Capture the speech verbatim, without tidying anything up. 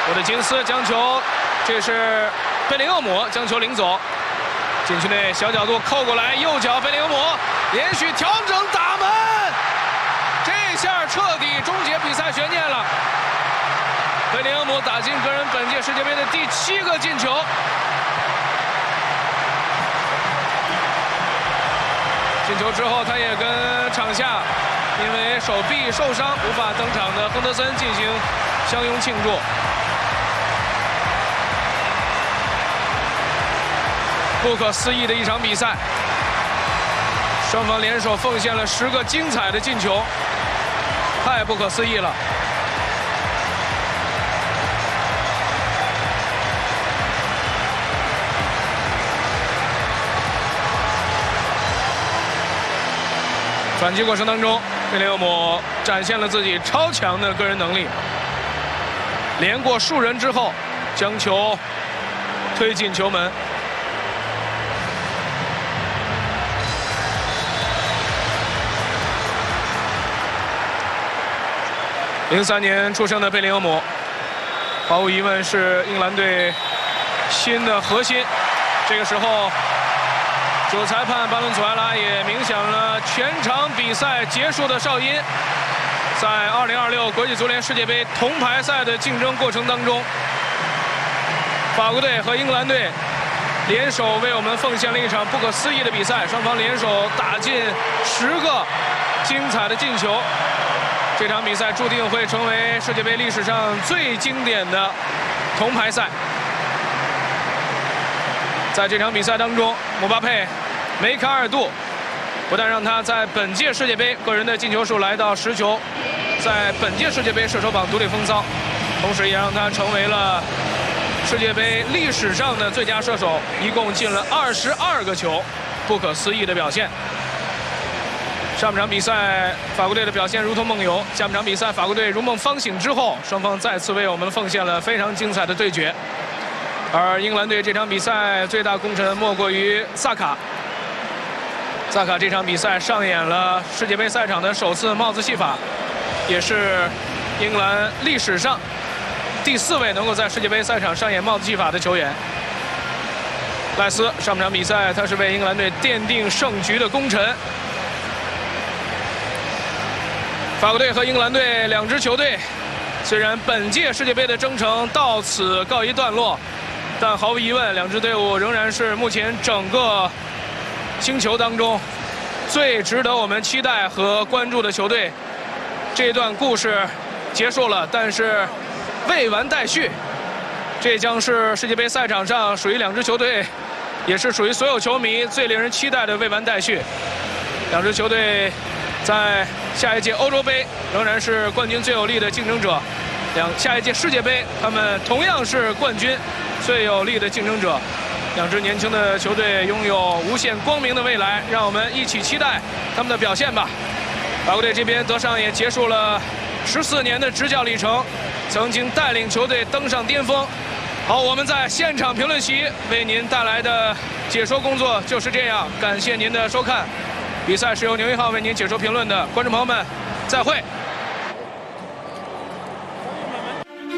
沃特金斯将球，这是贝林厄姆将球领走，禁区内小角度扣过来，右脚贝林厄姆连续调整打门，这下彻底终结比赛悬念了。贝林厄姆打进个人本届世界杯的第七个进球。进球之后，他也跟场下因为手臂受伤无法登场的亨德森进行相拥庆祝。不可思议的一场比赛，双方联手奉献了十个精彩的进球，太不可思议了。反击过程当中，贝林厄姆展现了自己超强的个人能力，连过数人之后，将球推进球门。零三年出生的贝林厄姆，毫无疑问是英格兰队新的核心。这个时候，主裁判巴伦佐埃拉也鸣响了全场比赛结束的哨音。在二零二六国际足联世界杯铜牌赛的竞争过程当中，法国队和英格兰队联手为我们奉献了一场不可思议的比赛，双方联手打进十个精彩的进球。这场比赛注定会成为世界杯历史上最经典的铜牌赛。在这场比赛当中，姆巴佩、梅开二度，不但让他在本届世界杯个人的进球数来到十球，在本届世界杯射手榜独领风骚，同时也让他成为了世界杯历史上的最佳射手，一共进了二十二个球，不可思议的表现。上半场比赛，法国队的表现如同梦游；下半场比赛，法国队如梦方醒之后，双方再次为我们奉献了非常精彩的对决。而英格兰队这场比赛最大功臣莫过于萨卡。萨卡这场比赛上演了世界杯赛场的首次帽子戏法，也是英格兰历史上第四位能够在世界杯赛场上演帽子戏法的球员。赖斯上半场比赛，他是为英格兰队奠定胜局的功臣。法国队和英格兰队两支球队，虽然本届世界杯的征程到此告一段落，但毫无疑问，两支队伍仍然是目前整个星球当中最值得我们期待和关注的球队。这一段故事结束了，但是未完待续。这将是世界杯赛场上属于两支球队，也是属于所有球迷最令人期待的未完待续。两支球队在下一届欧洲杯仍然是冠军最有力的竞争者，两下一届世界杯他们同样是冠军最有力的竞争者。两支年轻的球队拥有无限光明的未来，让我们一起期待他们的表现吧。法国队这边，德尚也结束了十四年的执教历程，曾经带领球队登上巅峰。好，我们在现场评论席为您带来的解说工作就是这样，感谢您的收看。比赛是由牛一号为您解说评论的，观众朋友们，再会。